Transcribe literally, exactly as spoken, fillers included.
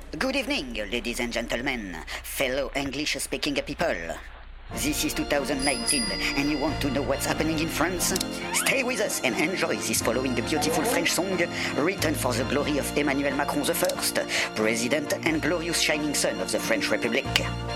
Good evening, ladies and gentlemen, fellow English-speaking people. This is two thousand nineteen, and you want to know what's happening in France? Stay with us and enjoy this following the beautiful French song written for the glory of Emmanuel Macron the First, President and glorious shining son of the French Republic.